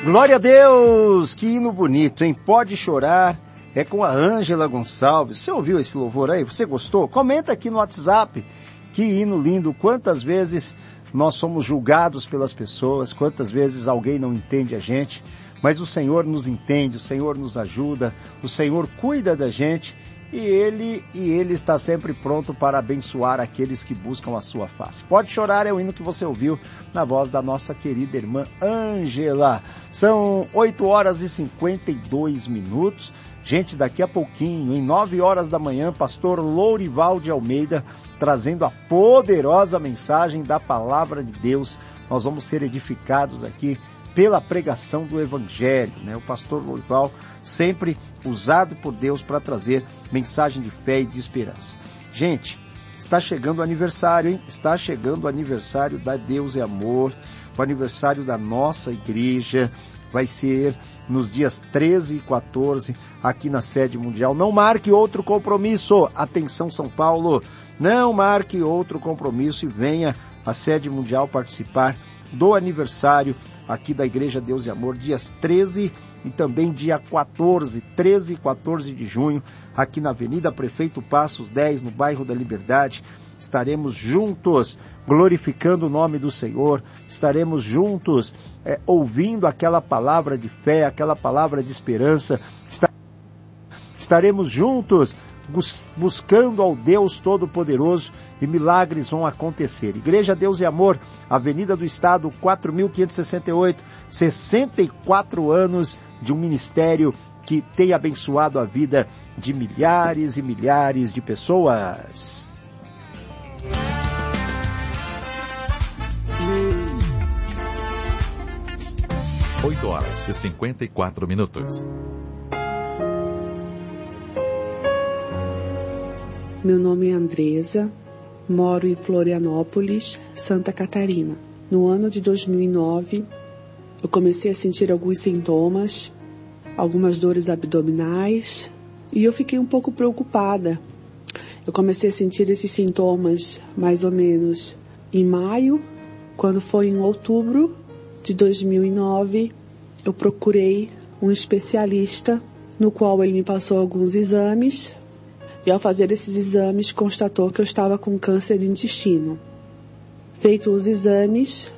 Glória a Deus! Que hino bonito, hein? Pode chorar. É com a Ângela Gonçalves. Você ouviu esse louvor aí? Você gostou? Comenta aqui no WhatsApp. Que hino lindo. Quantas vezes nós somos julgados pelas pessoas, quantas vezes alguém não entende a gente, mas o Senhor nos entende, o Senhor nos ajuda, o Senhor cuida da gente e Ele está sempre pronto para abençoar aqueles que buscam a sua face. Pode chorar é o hino que você ouviu na voz da nossa querida irmã Ângela. São 8h52. Gente, daqui a pouquinho, em 9h da manhã, pastor Lourival de Almeida, trazendo a poderosa mensagem da palavra de Deus. Nós vamos ser edificados aqui pela pregação do Evangelho, né? O pastor Lourival sempre usado por Deus para trazer mensagem de fé e de esperança. Gente, está chegando o aniversário, hein? Está chegando o aniversário da Deus é Amor, o aniversário da nossa igreja. Vai ser nos dias 13 e 14, aqui na sede mundial. Não marque outro compromisso. Atenção, São Paulo. Não marque outro compromisso e venha à sede mundial participar do aniversário aqui da Igreja Deus e Amor, dias 13 e também dia 14, 13 e 14 de junho, aqui na Avenida Prefeito Passos 10, no bairro da Liberdade. Estaremos juntos glorificando o nome do Senhor, estaremos juntos ouvindo aquela palavra de fé, aquela palavra de esperança, estaremos juntos buscando ao Deus Todo-Poderoso e milagres vão acontecer. Igreja Deus e Amor, Avenida do Estado, 4.568, 64 anos de um ministério que tem abençoado a vida de milhares e milhares de pessoas. 8h54. Meu nome é Andresa, moro em Florianópolis, Santa Catarina. No ano de 2009, eu comecei a sentir alguns sintomas, algumas dores abdominais, e eu fiquei um pouco preocupada. Eu comecei a sentir esses sintomas mais ou menos em maio. Quando foi em outubro de 2009, eu procurei um especialista, no qual ele me passou alguns exames, e ao fazer esses exames constatou que eu estava com câncer de intestino. Feitos os exames,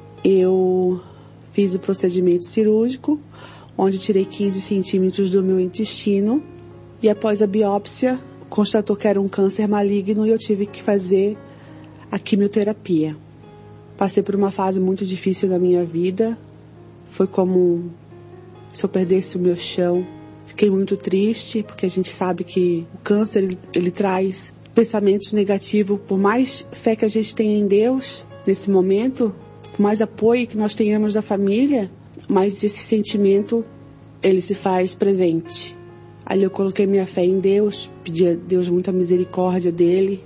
eu fiz o procedimento cirúrgico, onde tirei 15 centímetros do meu intestino, e após a biópsia, constatou que era um câncer maligno e eu tive que fazer a quimioterapia. Passei por uma fase muito difícil da minha vida, foi como se eu perdesse o meu chão. Fiquei muito triste, porque a gente sabe que o câncer ele traz pensamentos negativos. Por mais fé que a gente tenha em Deus, nesse momento, por mais apoio que nós tenhamos da família, mas esse sentimento, ele se faz presente. Ali eu coloquei minha fé em Deus, pedi a Deus muita misericórdia dele,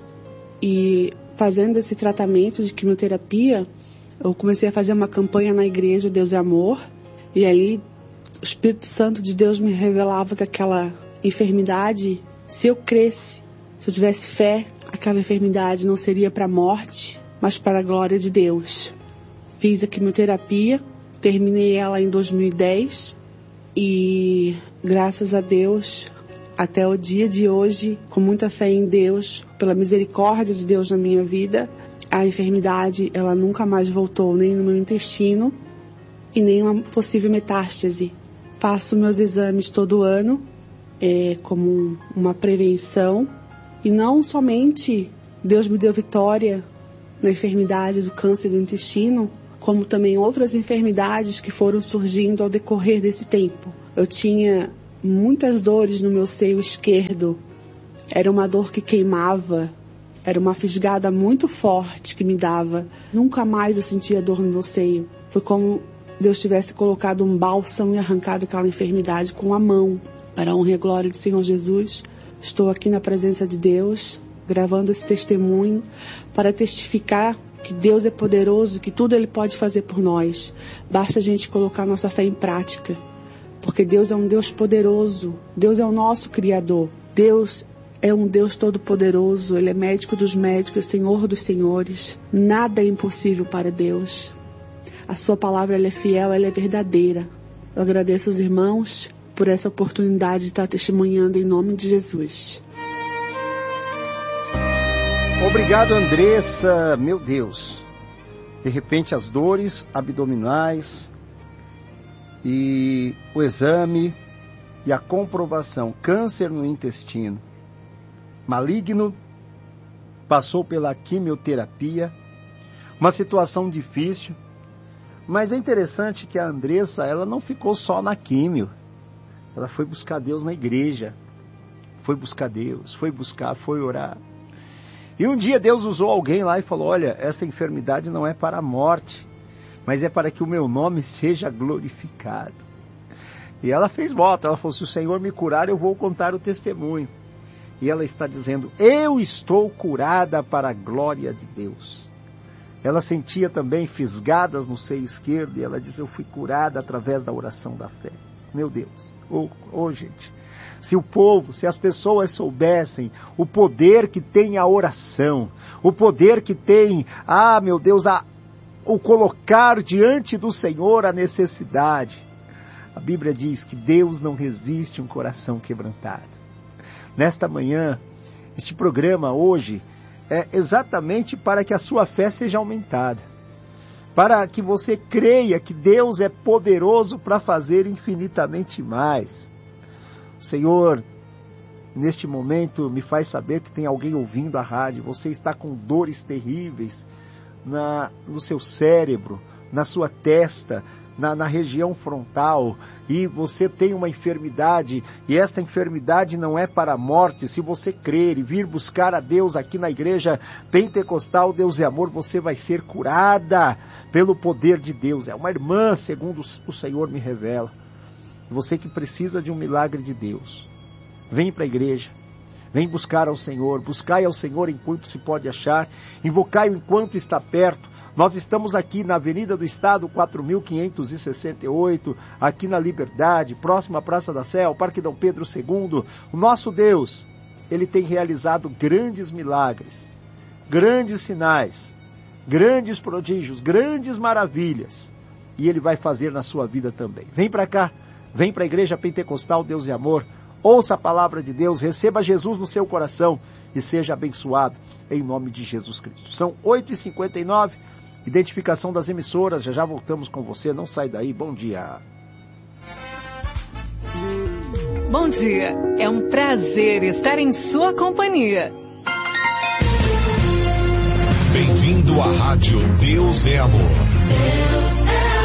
e fazendo esse tratamento de quimioterapia, eu comecei a fazer uma campanha na igreja Deus é Amor, e ali o Espírito Santo de Deus me revelava que aquela enfermidade, se eu cresce, se eu tivesse fé, aquela enfermidade não seria para a morte, mas para a glória de Deus. Fiz a quimioterapia, terminei ela em 2010 e, graças a Deus, até o dia de hoje, com muita fé em Deus, pela misericórdia de Deus na minha vida, a enfermidade ela nunca mais voltou nem no meu intestino e nem uma possível metástase. Faço meus exames todo ano, como uma prevenção. E não somente Deus me deu vitória na enfermidade do câncer do intestino, como também outras enfermidades que foram surgindo ao decorrer desse tempo. Eu tinha muitas dores no meu seio esquerdo. Era uma dor que queimava, era uma fisgada muito forte que me dava. Nunca mais eu sentia dor no meu seio. Foi como Deus tivesse colocado um bálsamo e arrancado aquela enfermidade com a mão. Para a honra e a glória do Senhor Jesus, estou aqui na presença de Deus, gravando esse testemunho para testificar que Deus é poderoso, que tudo Ele pode fazer por nós. Basta a gente colocar nossa fé em prática, porque Deus é um Deus poderoso, Deus é o nosso Criador, Deus é um Deus todo-poderoso, Ele é médico dos médicos, Senhor dos senhores. Nada é impossível para Deus. A sua palavra ela é fiel, ela é verdadeira. Eu agradeço os irmãos por essa oportunidade de estar testemunhando em nome de Jesus. Obrigado, Andressa. Meu Deus. De repente as dores abdominais e o exame e a comprovação. Câncer no intestino. Maligno. Passou pela quimioterapia. Uma situação difícil. Mas é interessante que a Andressa, ela não ficou só na químio. Ela foi buscar Deus na igreja. Foi buscar Deus, foi orar. E um dia Deus usou alguém lá e falou, olha, essa enfermidade não é para a morte, mas é para que o meu nome seja glorificado. E ela fez voto, ela falou, se o Senhor me curar, eu vou contar o testemunho. E ela está dizendo, eu estou curada para a glória de Deus. Ela sentia também fisgadas no seio esquerdo, e ela diz, eu fui curada através da oração da fé. Meu Deus, gente, se o povo, se as pessoas soubessem o poder que tem a oração, o poder que tem, meu Deus, o colocar diante do Senhor a necessidade. A Bíblia diz que Deus não resiste um coração quebrantado. Nesta manhã, este programa hoje é exatamente para que a sua fé seja aumentada. Para que você creia que Deus é poderoso para fazer infinitamente mais. O Senhor, neste momento, me faz saber que tem alguém ouvindo a rádio. Você está com dores terríveis no seu cérebro, na sua testa, na região frontal, e você tem uma enfermidade, e esta enfermidade não é para a morte. Se você crer e vir buscar a Deus aqui na igreja pentecostal, Deus é amor, você vai ser curada pelo poder de Deus. É uma irmã, segundo o Senhor me revela. Você que precisa de um milagre de Deus, vem para a igreja, vem buscar ao Senhor, buscai ao Senhor enquanto se pode achar, invocai-o enquanto está perto. Nós estamos aqui na Avenida do Estado, 4.568, aqui na Liberdade, próximo à Praça da Sé, ao Parque Dom Pedro II. O nosso Deus, Ele tem realizado grandes milagres, grandes sinais, grandes prodígios, grandes maravilhas. E Ele vai fazer na sua vida também. Vem para cá, vem para a Igreja Pentecostal Deus e Amor. Ouça a palavra de Deus, receba Jesus no seu coração e seja abençoado em nome de Jesus Cristo. São 8h59, identificação das emissoras, já voltamos com você, não sai daí, bom dia. Bom dia, é um prazer estar em sua companhia. Bem-vindo à Rádio Deus é Amor. Deus é amor.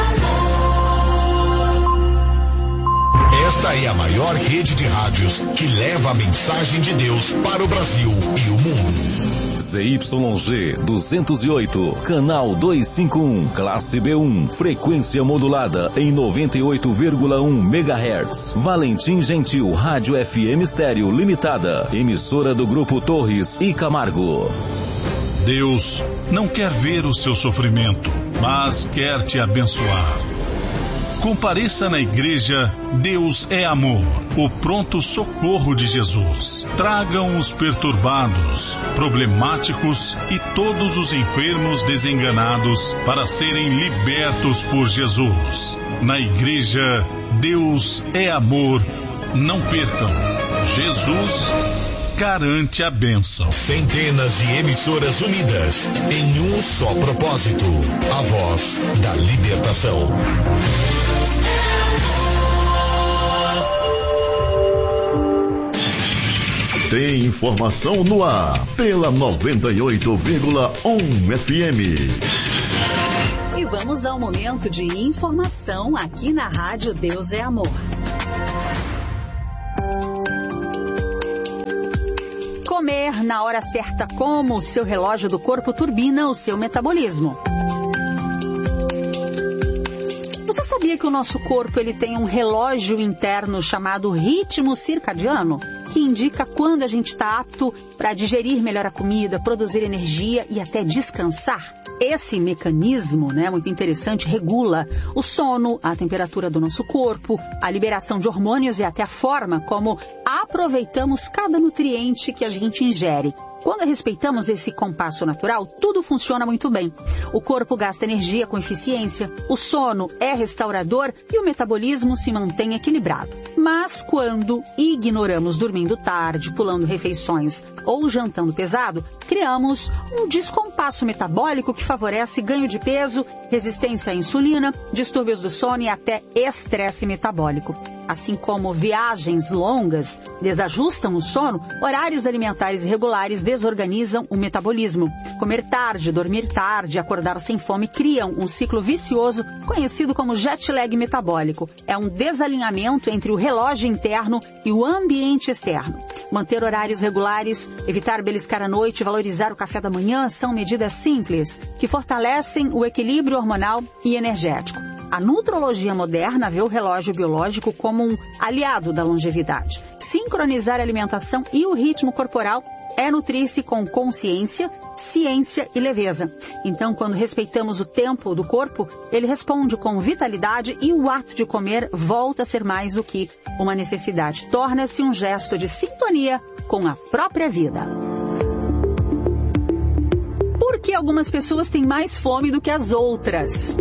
Esta é a maior rede de rádios que leva a mensagem de Deus para o Brasil e o mundo. ZYG 208, canal 251, classe B1, frequência modulada em 98,1 MHz. Valentim Gentil, Rádio FM Estéreo Limitada, emissora do Grupo Torres e Camargo. Deus não quer ver o seu sofrimento, mas quer te abençoar. Compareça na igreja Deus é Amor, o pronto socorro de Jesus. Tragam os perturbados, problemáticos e todos os enfermos desenganados para serem libertos por Jesus. Na igreja Deus é Amor, não percam. Jesus garante a bênção. Centenas de emissoras unidas em um só propósito, a voz da libertação. Tem informação no ar, pela 98,1 FM. E vamos ao momento de informação aqui na Rádio Deus é Amor. Comer na hora certa, como o seu relógio do corpo turbina o seu metabolismo. Você sabia que o nosso corpo ele tem um relógio interno chamado ritmo circadiano, que indica quando a gente está apto para digerir melhor a comida, produzir energia e até descansar? Esse mecanismo, muito interessante, regula o sono, a temperatura do nosso corpo, a liberação de hormônios e até a forma como aproveitamos cada nutriente que a gente ingere. Quando respeitamos esse compasso natural, tudo funciona muito bem. O corpo gasta energia com eficiência, o sono é restaurador e o metabolismo se mantém equilibrado. Mas quando ignoramos dormindo tarde, pulando refeições ou jantando pesado, criamos um descompasso metabólico que favorece ganho de peso, resistência à insulina, distúrbios do sono e até estresse metabólico. Assim como viagens longas desajustam o sono, horários alimentares irregulares desorganizam o metabolismo. Comer tarde, dormir tarde, acordar sem fome criam um ciclo vicioso conhecido como jet lag metabólico. É um desalinhamento entre o relógio interno e o ambiente externo. Manter horários regulares, evitar beliscar à noite e valorizar o café da manhã são medidas simples que fortalecem o equilíbrio hormonal e energético. A nutrologia moderna vê o relógio biológico como um aliado da longevidade. Sincronizar a alimentação e o ritmo corporal é nutrir-se com consciência, ciência e leveza. Então, quando respeitamos o tempo do corpo, ele responde com vitalidade e o ato de comer volta a ser mais do que uma necessidade. Torna-se um gesto de sintonia com a própria vida. Por que algumas pessoas têm mais fome do que as outras?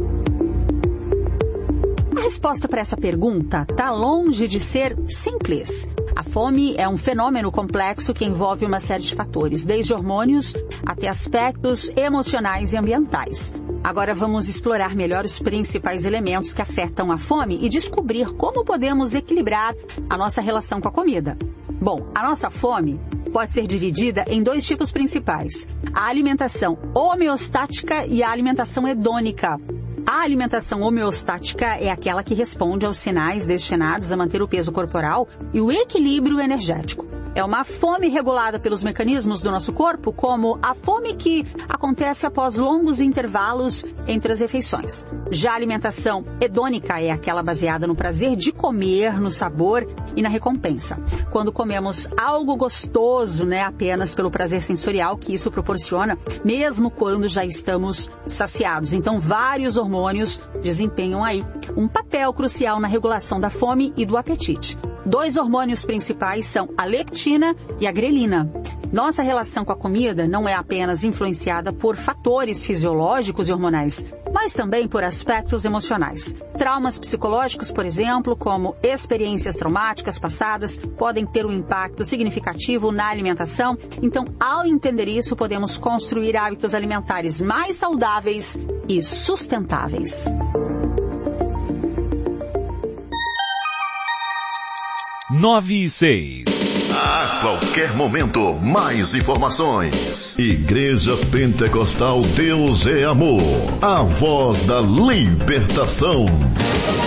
A resposta para essa pergunta está longe de ser simples. A fome é um fenômeno complexo que envolve uma série de fatores, desde hormônios até aspectos emocionais e ambientais. Agora vamos explorar melhor os principais elementos que afetam a fome e descobrir como podemos equilibrar a nossa relação com a comida. Bom, a nossa fome pode ser dividida em dois tipos principais: a alimentação homeostática e a alimentação hedônica. A alimentação homeostática é aquela que responde aos sinais destinados a manter o peso corporal e o equilíbrio energético. É uma fome regulada pelos mecanismos do nosso corpo, como a fome que acontece após longos intervalos entre as refeições. Já a alimentação hedônica é aquela baseada no prazer de comer, no sabor e na recompensa. Quando comemos algo gostoso, apenas pelo prazer sensorial que isso proporciona, mesmo quando já estamos saciados. Então, vários hormônios desempenham aí um papel crucial na regulação da fome e do apetite. Dois hormônios principais são a leptina e a grelina. Nossa relação com a comida não é apenas influenciada por fatores fisiológicos e hormonais, mas também por aspectos emocionais. Traumas psicológicos, por exemplo, como experiências traumáticas passadas, podem ter um impacto significativo na alimentação. Então, ao entender isso, podemos construir hábitos alimentares mais saudáveis e sustentáveis. 9:06. A qualquer momento, mais informações. Igreja Pentecostal Deus é Amor. A voz da libertação.